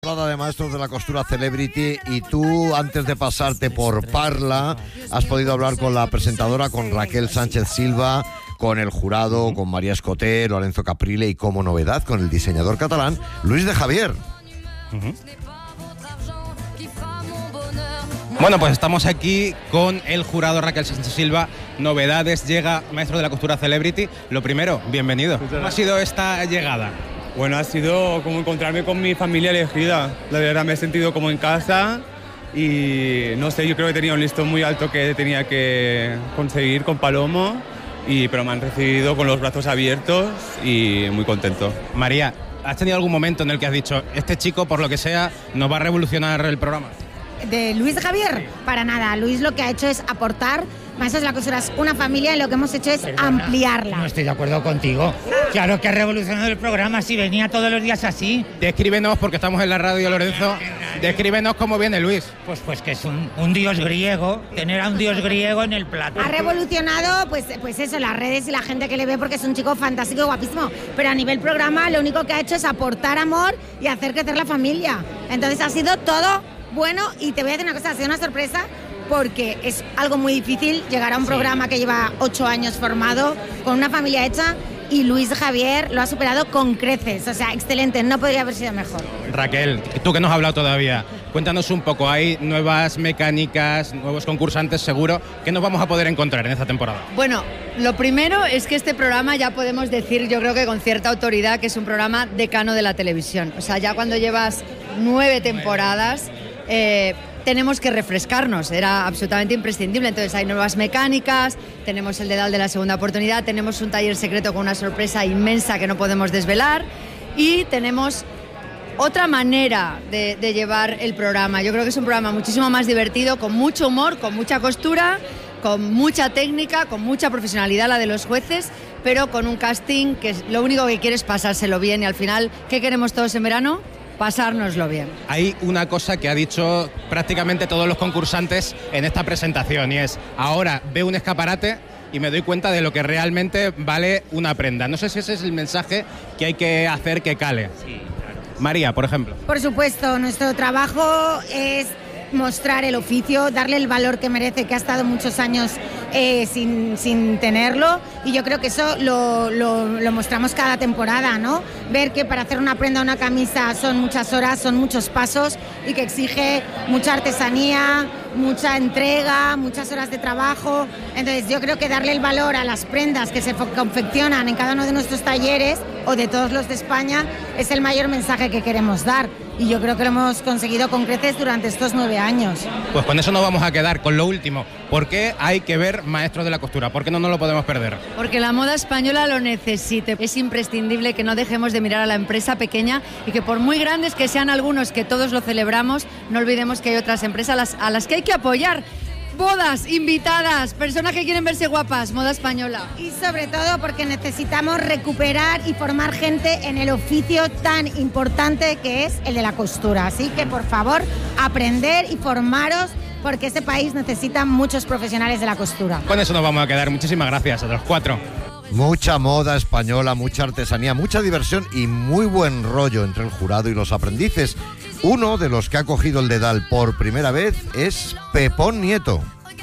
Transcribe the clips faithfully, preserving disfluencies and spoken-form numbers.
Hablada de Maestros de la Costura Celebrity, y tú, antes de pasarte por Parla, has podido hablar con la presentadora, con Raquel Sánchez Silva, con el jurado, con María Escoté, Lorenzo Caprile y, como novedad, con el diseñador catalán Luis de Javier. Uh-huh. Bueno, pues estamos aquí con el jurado Raquel Sánchez Silva. Novedades, llega Maestro de la Costura Celebrity. Lo primero, bienvenido. ¿Cómo ha sido esta llegada? Bueno, ha sido como encontrarme con mi familia elegida. La verdad, me he sentido como en casa y no sé, yo creo que tenía un listón muy alto que tenía que conseguir con Palomo, y, pero me han recibido con los brazos abiertos y muy contento. María, ¿has tenido algún momento en el que has dicho, este chico, por lo que sea, nos va a revolucionar el programa? De Luis de Javier, para nada. Luis lo que ha hecho es aportar. Maestros de la Costura es una familia y lo que hemos hecho es Perdona, ampliarla. No estoy de acuerdo contigo. Claro que ha revolucionado el programa, si venía todos los días así. Descríbenos, porque estamos en la radio, Lorenzo. Descríbenos cómo viene Luis. Pues, pues que es un, un dios griego, tener a un dios griego en el plato. Ha revolucionado, pues, pues eso, las redes y la gente que le ve, porque es un chico fantástico y guapísimo. Pero a nivel programa, lo único que ha hecho es aportar amor y hacer crecer la familia. Entonces ha sido todo bueno, y te voy a decir una cosa, ha sido una sorpresa, porque es algo muy difícil llegar a un sí. programa que lleva ocho años formado, con una familia hecha, y Luis de Javier lo ha superado con creces. O sea, excelente, no podría haber sido mejor. Raquel, tú que no has hablado todavía, cuéntanos un poco, hay nuevas mecánicas, nuevos concursantes seguro, ¿qué nos vamos a poder encontrar en esta temporada? Bueno, lo primero es que este programa ya podemos decir, yo creo que con cierta autoridad, que es un programa decano de la televisión. O sea, ya cuando llevas nueve temporadas, eh, tenemos que refrescarnos, era absolutamente imprescindible. Entonces hay nuevas mecánicas, tenemos el dedal de la segunda oportunidad, tenemos un taller secreto con una sorpresa inmensa que no podemos desvelar, y tenemos otra manera de, de llevar el programa. Yo creo que es un programa muchísimo más divertido, con mucho humor, con mucha costura, con mucha técnica, con mucha profesionalidad la de los jueces, pero con un casting que lo único que quiere es pasárselo bien, y al final, ¿qué queremos todos en verano? Pasárnoslo bien. Hay una cosa que ha dicho prácticamente todos los concursantes en esta presentación, y es, ahora veo un escaparate y me doy cuenta de lo que realmente vale una prenda. No sé si ese es el mensaje que hay que hacer que cale. Sí, claro. María, por ejemplo. Por supuesto, nuestro trabajo es mostrar el oficio, darle el valor que merece, que ha estado muchos años eh, sin, sin tenerlo, y yo creo que eso lo, lo, lo mostramos cada temporada, ¿no? Ver que para hacer una prenda o una camisa son muchas horas, son muchos pasos, y que exige mucha artesanía, mucha entrega, muchas horas de trabajo. Entonces yo creo que darle el valor a las prendas que se confeccionan en cada uno de nuestros talleres, o de todos los de España, es el mayor mensaje que queremos dar, y yo creo que lo hemos conseguido con creces durante estos nueve años. Pues con eso nos vamos a quedar, con lo último. ¿Por qué hay que ver Maestros de la Costura? ¿Por qué no nos lo podemos perder? Porque la moda española lo necesita. Es imprescindible que no dejemos de mirar a la empresa pequeña, y que por muy grandes que sean algunos, que todos lo celebramos, no olvidemos que hay otras empresas a las, a las que hay que apoyar. Bodas, invitadas, personas que quieren verse guapas, moda española. Y sobre todo porque necesitamos recuperar y formar gente en el oficio tan importante que es el de la costura. Así que, por favor, aprender y formaros, porque este país necesita muchos profesionales de la costura. Con eso nos vamos a quedar. Muchísimas gracias a los cuatro. Mucha moda española, mucha artesanía, mucha diversión y muy buen rollo entre el jurado y los aprendices. Uno de los que ha cogido el dedal por primera vez es Pepón Nieto.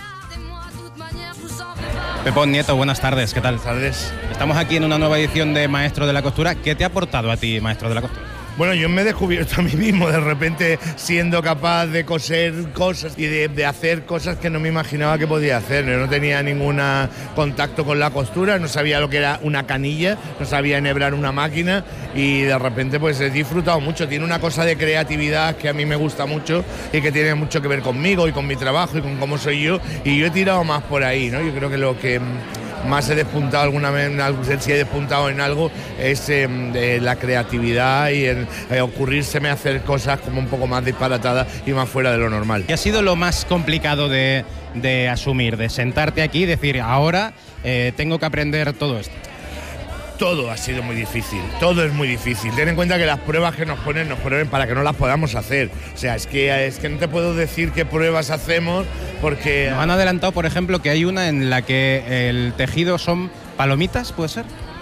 Pepón Nieto, buenas tardes, ¿qué tal? Buenas tardes. Estamos aquí en una nueva edición de Maestro de la Costura. ¿Qué te ha aportado a ti, Maestro de la Costura? Bueno, yo me he descubierto a mí mismo, de repente siendo capaz de coser cosas y de, de hacer cosas que no me imaginaba que podía hacer. Yo no tenía ningún contacto con la costura, no sabía lo que era una canilla, no sabía enhebrar una máquina, y de repente pues he disfrutado mucho. Tiene una cosa de creatividad que a mí me gusta mucho y que tiene mucho que ver conmigo y con mi trabajo y con cómo soy yo, y yo he tirado más por ahí, ¿no? Yo creo que lo que más he despuntado alguna vez, si he despuntado en algo, es eh, eh, la creatividad y el eh, ocurrírseme hacer cosas como un poco más disparatadas y más fuera de lo normal. ¿Qué ha sido lo más complicado de, de asumir, de sentarte aquí y decir, ahora eh, tengo que aprender todo esto? Todo ha sido muy difícil, todo es muy difícil. Ten en cuenta que las pruebas que nos ponen, nos ponen para que no las podamos hacer. O sea, es que, es que no te puedo decir qué pruebas hacemos, porque... Nos han adelantado, por ejemplo, que hay una en la que el tejido son palomitas, ¿puede ser?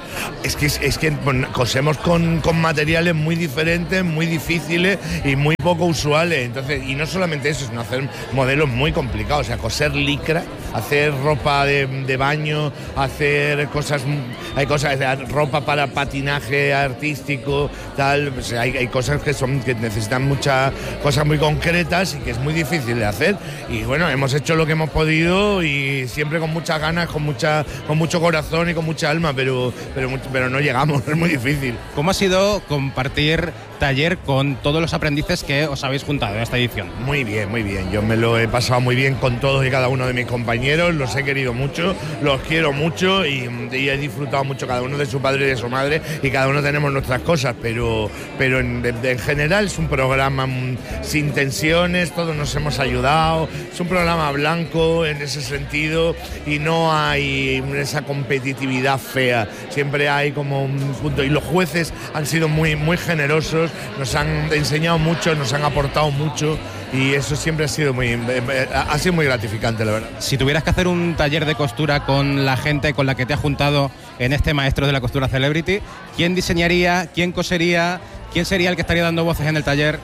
es que, es que bueno, cosemos con, con materiales muy diferentes, muy difíciles y muy poco usuales. Entonces, y no solamente eso, sino hacer modelos muy complicados. O sea, coser licra, hacer ropa de, de baño, hacer cosas, hay cosas, ropa para patinaje artístico, tal. O sea, hay, hay cosas que son que necesitan muchas cosas muy concretas y que es muy difícil de hacer. Y bueno, hemos hecho lo que hemos podido y siempre con muchas ganas, con mucha, con mucho corazón y con mucha alma, pero, pero, pero no llegamos, es muy difícil. ¿Cómo ha sido compartir taller con todos los aprendices que os habéis juntado en esta edición? Muy bien, muy bien. Yo me lo he pasado muy bien con todos y cada uno de mis compañeros, los he querido mucho, los quiero mucho y, y he disfrutado mucho cada uno de su padre y de su madre y cada uno tenemos nuestras cosas, pero, pero en, de, de, en general es un programa sin tensiones, todos nos hemos ayudado, es un programa blanco en ese sentido y no hay esa competitividad fea, siempre hay como un punto y los jueces han sido muy, muy generosos, nos han enseñado mucho, nos han aportado mucho y eso siempre ha sido muy ha sido muy gratificante, la verdad. Si tuvieras que hacer un taller de costura con la gente con la que te has juntado en este Maestros de la Costura Celebrity, ¿quién diseñaría, quién cosería, quién sería el que estaría dando voces en el taller?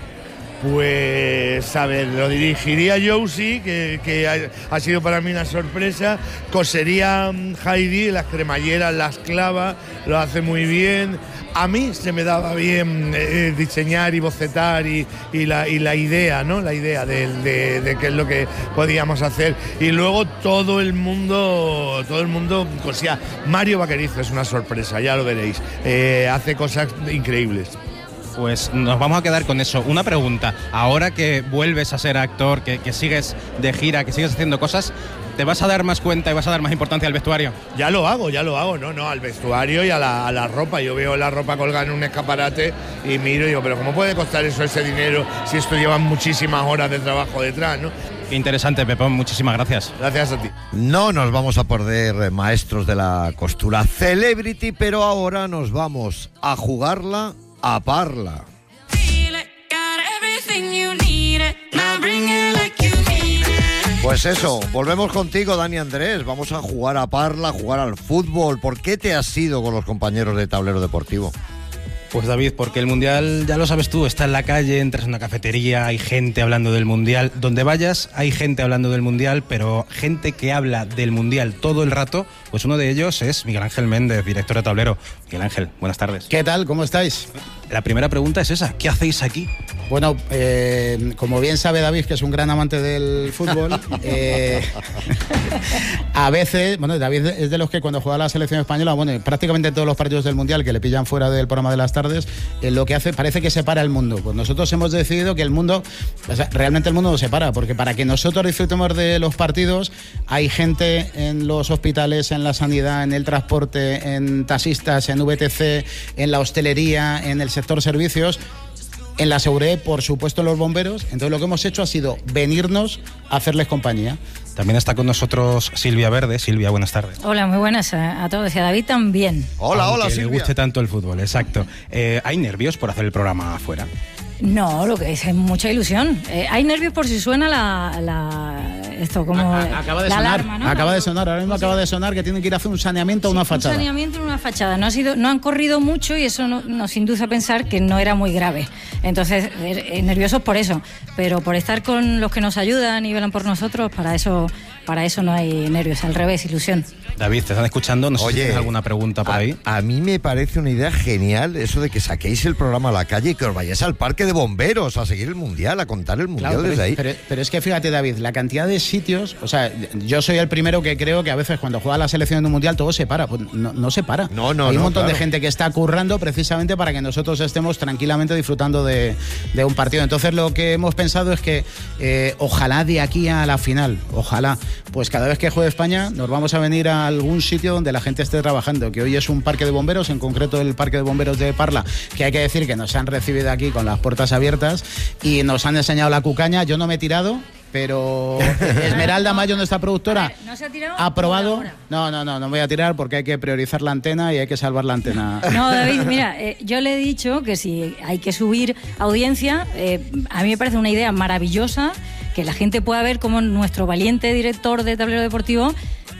Pues, a ver, lo dirigiría Josie, que, que ha, ha sido para mí una sorpresa. Cosería Heidi, las cremalleras las clava, lo hace muy bien. A mí se me daba bien eh, diseñar y bocetar y, y, la, y la idea, ¿no? La idea de, de, de qué es lo que podíamos hacer. Y luego todo el mundo, todo el mundo cosía. Mario Vaquerizo es una sorpresa, ya lo veréis. Eh, hace cosas increíbles. Pues nos vamos a quedar con eso. Una pregunta, ahora que vuelves a ser actor, que, que sigues de gira, que sigues haciendo cosas, ¿te vas a dar más cuenta y vas a dar más importancia al vestuario? Ya lo hago, ya lo hago, no, no, al vestuario y a la, a la ropa. Yo veo la ropa colgada en un escaparate y miro y digo, pero ¿cómo puede costar eso ese dinero si esto lleva muchísimas horas de trabajo detrás, ¿no? Qué interesante, Pepón, muchísimas gracias. Gracias a ti. No nos vamos a perder Maestros de la Costura Celebrity, pero ahora nos vamos a jugarla a Parla. Pues eso, volvemos contigo, Dani Andrés. Vamos a jugar a Parla, a jugar al fútbol. ¿Por qué te has ido con los compañeros de Tablero Deportivo? Pues David, porque el Mundial, ya lo sabes tú, está en la calle, entras en una cafetería, hay gente hablando del Mundial. Donde vayas hay gente hablando del Mundial, pero gente que habla del Mundial todo el rato, pues uno de ellos es Miguel Ángel Méndez, director de Tablero. Miguel Ángel, buenas tardes. ¿Qué tal? ¿Cómo estáis? La primera pregunta es esa, ¿qué hacéis aquí? Bueno, eh, como bien sabe David, que es un gran amante del fútbol, eh, a veces, bueno, David es de los que cuando juega la selección española, bueno, prácticamente todos los partidos del Mundial que le pillan fuera del programa de las tardes, eh, lo que hace, parece que separa el mundo. Pues nosotros hemos decidido que el mundo, o sea, realmente el mundo no separa, porque para que nosotros disfrutemos de los partidos, hay gente en los hospitales, en la sanidad, en el transporte, en taxistas, en V T C, en la hostelería, en el sector servicios, en la seguridad, por supuesto, los bomberos. Entonces lo que hemos hecho ha sido venirnos a hacerles compañía. También está con nosotros Silvia Verde. Silvia, buenas tardes. Hola, muy buenas a, a todos y a David también. Hola, Aunque hola, Silvia. le guste tanto el fútbol, exacto. Eh, ¿Hay nervios por hacer el programa afuera? No, lo que es, es mucha ilusión. Eh, hay nervios por si suena la... la esto como... A, acaba de la sonar, alarma, ¿no? acaba de sonar, ahora mismo acaba de sonar que tienen que ir a hacer un saneamiento a sí, una fachada. Un saneamiento en una fachada. No, ha sido, no han corrido mucho y eso no, nos induce a pensar que no era muy grave. Entonces, eh, nerviosos por eso. Pero por estar con los que nos ayudan y velan por nosotros, para eso, para eso no hay nervios. Al revés, ilusión. David, ¿te están escuchando? No sé Oye, si tienes alguna pregunta por a, ahí. A mí me parece una idea genial eso de que saquéis el programa a la calle y que os vayáis al parque de bomberos a seguir el Mundial, a contar el Mundial Claro, desde pero, ahí. Pero, pero es que fíjate, David, la cantidad de sitios, o sea, yo soy el primero que creo que a veces cuando juega la selección en un Mundial todo se para. Pues no, no se para. No, no, Hay un no, montón claro. de gente que está currando precisamente para que nosotros estemos tranquilamente disfrutando de, de un partido. Entonces lo que hemos pensado es que eh, ojalá de aquí a la final, ojalá, pues cada vez que juegue España nos vamos a venir a algún sitio donde la gente esté trabajando, que hoy es un parque de bomberos, en concreto el parque de bomberos de Parla, que hay que decir que nos han recibido aquí con las puertas abiertas y nos han enseñado la cucaña. Yo no me he tirado, pero Esmeralda Mayo, nuestra productora, ¿No se ha tirado? ha probado. Ahora. No, no, no, no voy a tirar porque hay que priorizar la antena y hay que salvar la antena. No, David, mira, eh, yo le he dicho que si hay que subir audiencia, eh, a mí me parece una idea maravillosa que la gente pueda ver cómo nuestro valiente director de Tablero Deportivo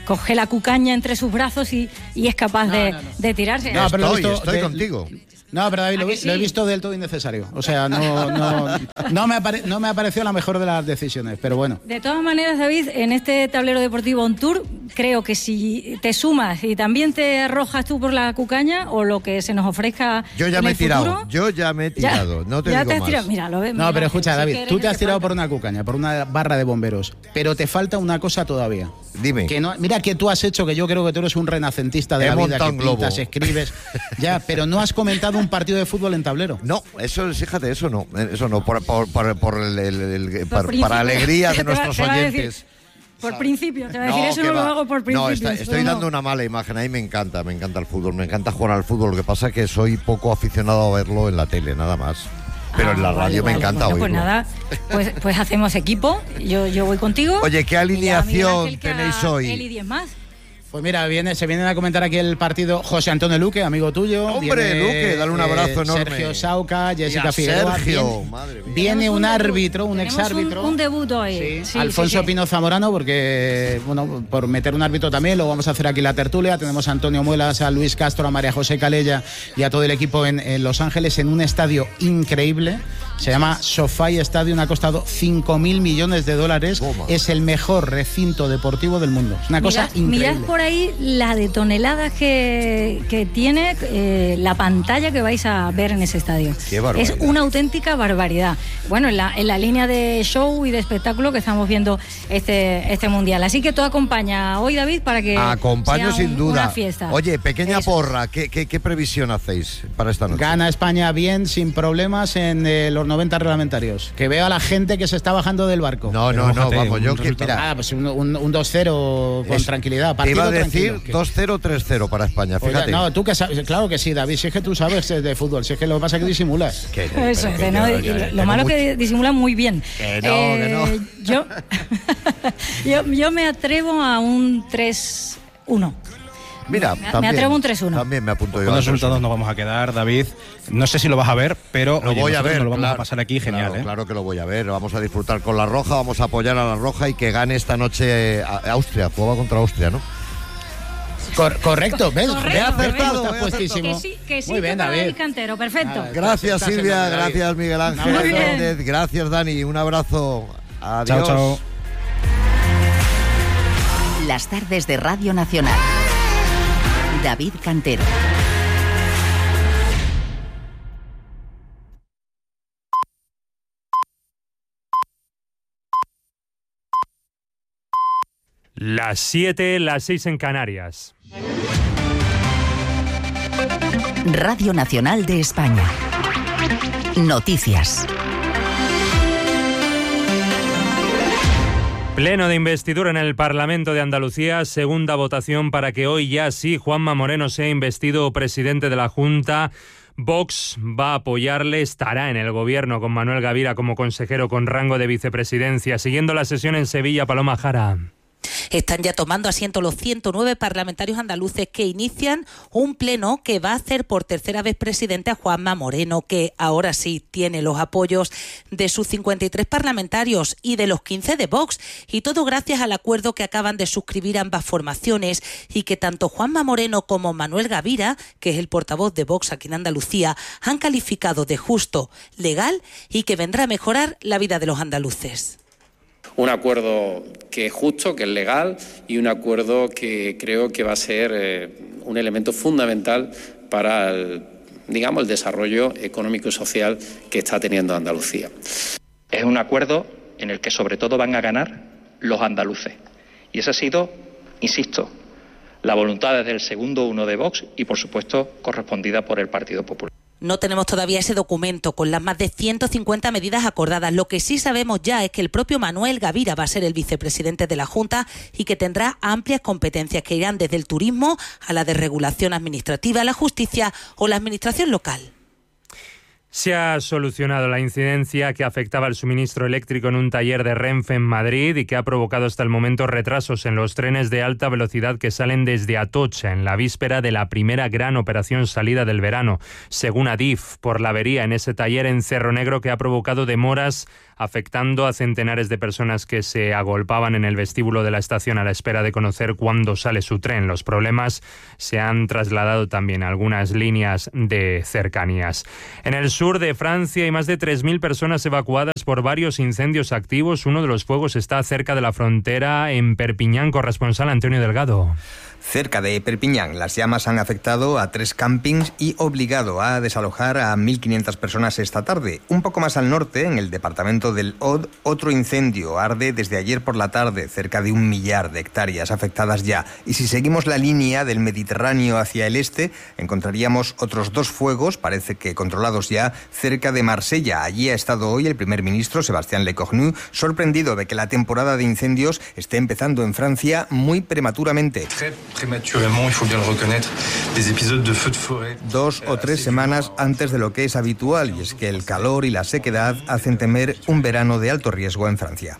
coge la cucaña entre sus brazos y, y es capaz No, de, no, no. de tirarse. No, pero lo he Estoy, visto estoy de- contigo. No, pero David, ¿A lo, que vi- lo he sí? visto del todo innecesario. O sea, no, no, no, me, apare- no me ha parecido la mejor de las decisiones, pero bueno. De todas maneras, David, en este tablero deportivo on tour, creo que si te sumas y también te arrojas tú por la cucaña o lo que se nos ofrezca. Yo ya en me he el tirado, futuro, yo ya me he ya- tirado, no te ya digo te has más. tirado. Mira, lo ves. No, mira, pero escucha, si David, quieres tú que te has tirado falte. por una cucaña, por una barra de bomberos, pero te falta una cosa todavía. Dime. Que no, mira que tú has hecho, que yo creo que tú eres un renacentista de He la vida, montado que un globo. pintas, escribes, ya, pero no has comentado un partido de fútbol en tablero. No, eso, fíjate, eso no, eso no, por, por, por, por el, el- el- Por para, principio. para alegría de Te va- nuestros te va a decir, oyentes. Por principio, te va a decir, eso que no lo va. hago por principio. No, está- estoy dando una mala imagen. A mí me encanta, me encanta el fútbol, me encanta jugar al fútbol. Lo que pasa es que soy poco aficionado a verlo en la tele, nada más. Pero Ah, en la vale, radio me vale. encanta Bueno, oírlo. Pues nada, pues, pues hacemos equipo. Yo, yo voy contigo. Oye, ¿qué Y ya alineación Miguel Ángel que tenéis haga hoy? él y diez más. Pues mira, viene, se vienen a comentar aquí el partido José Antonio Luque, amigo tuyo. Hombre, Viene, Luque, dale un abrazo enorme. Sergio Sauca, Jessica Y a Figueroa. Sergio, viene, madre mía. viene Tenemos un debut, árbitro, un tenemos exárbitro. Un, un debut hoy. Sí, Sí, Alfonso sí, sí. Pino Zamorano, porque, bueno, por meter un árbitro también, lo vamos a hacer aquí la tertulia. Tenemos a Antonio Muelas, a Luis Castro, a María José Calella y a todo el equipo en, en Los Ángeles en un estadio increíble. Se llama SoFi Stadium, ha costado cinco mil millones de dólares. Toma. Es el mejor recinto deportivo del mundo. Es una cosa Mirad, increíble. mirad por ahí la de toneladas que, que tiene eh, la pantalla que vais a ver en ese estadio. Qué barbaridad. Es una auténtica barbaridad. Bueno, en la, en la línea de show y de espectáculo que estamos viendo este, este mundial. Así que tú acompaña hoy, David, para que Acompaño sea sin un- duda. una fiesta. Oye, pequeña Eso. porra, ¿qué, qué, qué previsión hacéis para esta noche? Gana España bien, sin problemas, en eh, los noventa reglamentarios. Que veo a la gente que se está bajando del barco. No, no, no, mójate, vamos, un yo que, resultado. mira, Ah, pues un, un, un dos cero con es- tranquilidad. te Partido iba a decir tranquilo. dos cero tres cero para España, Oye, fíjate. no, tú que sabes, claro que sí, David, si es que tú sabes de fútbol, si es que lo que pasa es que disimulas. Que- Eso pero es, que ¿no? yo- Y yo- lo- tengo lo malo es mucho- que disimulan muy bien. Que no, que no. Yo, yo, yo me atrevo a un tres uno. Mira, Me- me también, atrevo un tres uno. También me apunto yo. Con al los resultados tres uno. nos vamos a quedar, David. No sé si lo vas a ver, pero Lo oye, voy a nosotros ver. nos lo vamos claro, a pasar aquí genial, claro, ¿eh? claro que lo voy a ver. Vamos a disfrutar con la Roja, vamos a apoyar a la Roja y que gane esta noche eh, a- Austria. Juega contra Austria, ¿no? Cor- correcto, ¿ves? Correcto, Ve, acertado, ¿ves cómo he estás puestísimo. Que sí, que sí, Muy bien, que para David. el cantero, perfecto. Nada. Gracias, Estás en Silvia. el- David. Gracias, Miguel Ángel Muy bien. Hernández. Gracias, Dani. Un abrazo. Adiós. Chao, chao. Las tardes de Radio Nacional. David Cantero. Las siete, las seis en Canarias. Radio Nacional de España. Noticias. Pleno de investidura en el Parlamento de Andalucía, segunda votación para que hoy ya sí Juanma Moreno sea investido presidente de la Junta. Vox va a apoyarle, estará en el gobierno con Manuel Gavira como consejero con rango de vicepresidencia. Siguiendo la sesión en Sevilla, Paloma Jara. Están ya tomando asiento los ciento nueve parlamentarios andaluces que inician un pleno que va a hacer por tercera vez presidente a Juanma Moreno, que ahora sí tiene los apoyos de sus cincuenta y tres parlamentarios y de los quince de Vox, y todo gracias al acuerdo que acaban de suscribir ambas formaciones y que tanto Juanma Moreno como Manuel Gavira, que es el portavoz de Vox aquí en Andalucía, han calificado de justo, legal y que vendrá a mejorar la vida de los andaluces. Un acuerdo que es justo, que es legal y un acuerdo que creo que va a ser eh, un elemento fundamental para el, digamos, el desarrollo económico y social que está teniendo Andalucía. Es un acuerdo en el que sobre todo van a ganar los andaluces. Y esa ha sido, insisto, la voluntad desde el segundo uno de Vox y, por supuesto, correspondida por el Partido Popular. No tenemos todavía ese documento con las más de ciento cincuenta medidas acordadas. Lo que sí sabemos ya es que el propio Manuel Gavira va a ser el vicepresidente de la Junta y que tendrá amplias competencias que irán desde el turismo a la desregulación administrativa, la justicia o la administración local. Se ha solucionado la incidencia que afectaba el suministro eléctrico en un taller de Renfe en Madrid y que ha provocado hasta el momento retrasos en los trenes de alta velocidad que salen desde Atocha en la víspera de la primera gran operación salida del verano. Según Adif, por la avería en ese taller en Cerro Negro que ha provocado demoras afectando a centenares de personas que se agolpaban en el vestíbulo de la estación a la espera de conocer cuándo sale su tren. Los problemas se han trasladado también a algunas líneas de cercanías. En el sur de Francia hay más de tres mil personas evacuadas por varios incendios activos. Uno de los fuegos está cerca de la frontera en Perpiñán. Corresponsal Antonio Delgado. Cerca de Perpiñán, las llamas han afectado a tres campings y obligado a desalojar a mil quinientas personas esta tarde. Un poco más al norte, en el departamento del Aude, otro incendio arde desde ayer por la tarde, cerca de un millar de hectáreas afectadas ya. Y si seguimos la línea del Mediterráneo hacia el este, encontraríamos otros dos fuegos, parece que controlados ya, cerca de Marsella. Allí ha estado hoy el primer ministro, Sébastien Lecornu, sorprendido de que la temporada de incendios esté empezando en Francia muy prematuramente. Dos o tres semanas antes de lo que es habitual, y es que el calor y la sequedad hacen temer un verano de alto riesgo en Francia.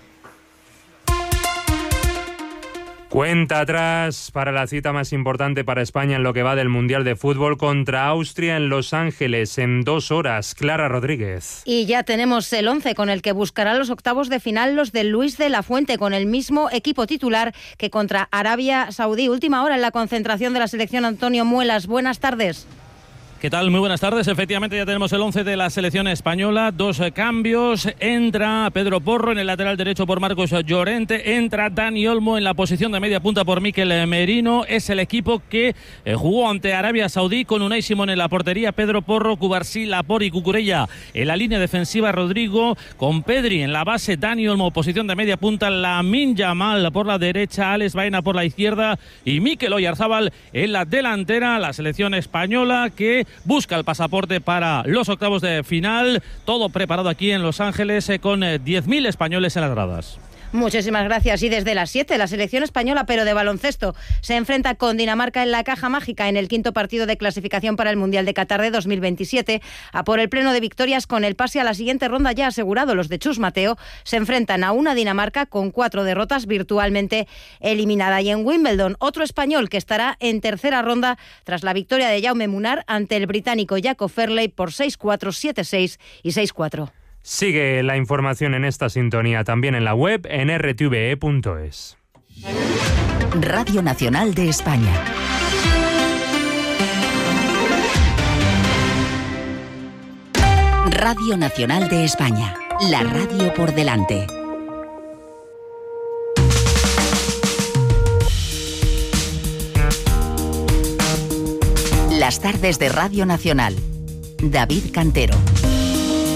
Cuenta atrás para la cita más importante para España en lo que va del Mundial de Fútbol contra Austria en Los Ángeles en dos horas. Clara Rodríguez. Y ya tenemos el once con el que buscarán los octavos de final los de Luis de la Fuente, con el mismo equipo titular que contra Arabia Saudí. Última hora en la concentración de la selección. Antonio Muelas, buenas tardes. ¿Qué tal? Muy buenas tardes. Efectivamente ya tenemos el once de la selección española. Dos eh, cambios. Entra Pedro Porro en el lateral derecho por Marcos Llorente. Entra Dani Olmo en la posición de media punta por Mikel Merino. Es el equipo que eh, jugó ante Arabia Saudí con Unai Simón en la portería. Pedro Porro, Cubarsí, Laporte y Cucurella en la línea defensiva. Rodrigo con Pedri en la base. Dani Olmo, posición de media punta. Lamine Yamal por la derecha. Alex Baena por la izquierda. Y Mikel Oyarzábal en la delantera. La selección española que busca el pasaporte para los octavos de final. Todo preparado aquí en Los Ángeles eh, con eh, diez mil españoles en las gradas. Muchísimas gracias. Y desde las siete, la selección española, pero de baloncesto, se enfrenta con Dinamarca en la Caja Mágica en el quinto partido de clasificación para el Mundial de Qatar de dos mil veintisiete. A por el pleno de victorias con el pase a la siguiente ronda ya asegurado. Los de Chus Mateo se enfrentan a una Dinamarca con cuatro derrotas, virtualmente eliminada. Y en Wimbledon, otro español que estará en tercera ronda tras la victoria de Jaume Munar ante el británico Jaco Fairley por seis cuatro, siete seis y seis cuatro. Sigue la información en esta sintonía también en la web en r t v e punto es. Radio Nacional de España. Radio Nacional de España. La radio por delante. Las tardes de Radio Nacional. David Cantero.